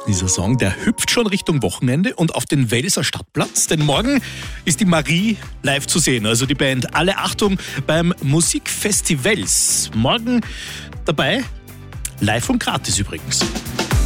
dieser Song. Der hüpft schon Richtung Wochenende und auf den Welser Stadtplatz, denn morgen ist die Marie live zu sehen, also die Band. Alle Achtung beim Musikfestivals. Morgen dabei, live und gratis übrigens.